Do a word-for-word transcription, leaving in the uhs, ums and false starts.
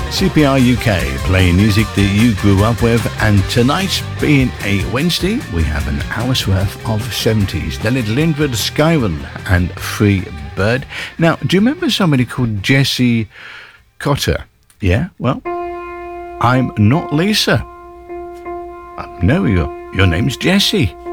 C P R U K, playing music that you grew up with, and tonight, being a Wednesday, we have an hour's worth of seventies. The Little Lindford, Skyron, and Free Bird. Now, do you remember somebody called Jessie Cotter? Yeah, well, I'm not Lisa. Uh, no, your, your name's Jessie.